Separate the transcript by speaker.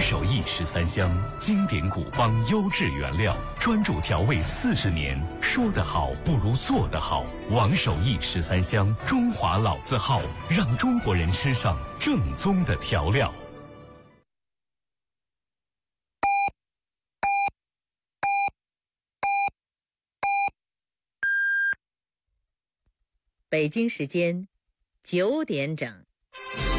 Speaker 1: 守义13香，经典古方优质原料，专注调味40年。说得好不如做得好。王守义13香，中华老字号，让中国人吃上正宗的调料。
Speaker 2: 北京时间9点整。